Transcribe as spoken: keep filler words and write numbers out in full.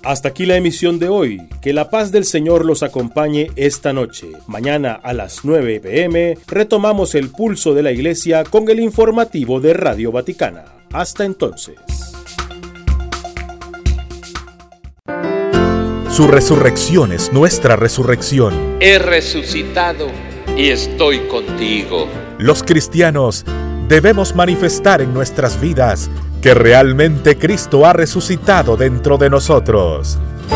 Hasta aquí la emisión de hoy. Que la paz del Señor los acompañe esta noche. Mañana a las nueve pe eme retomamos el pulso de la Iglesia con el informativo de Radio Vaticana. Hasta entonces. Su resurrección es nuestra resurrección. He resucitado y estoy contigo. Los cristianos debemos manifestar en nuestras vidas que realmente Cristo ha resucitado dentro de nosotros.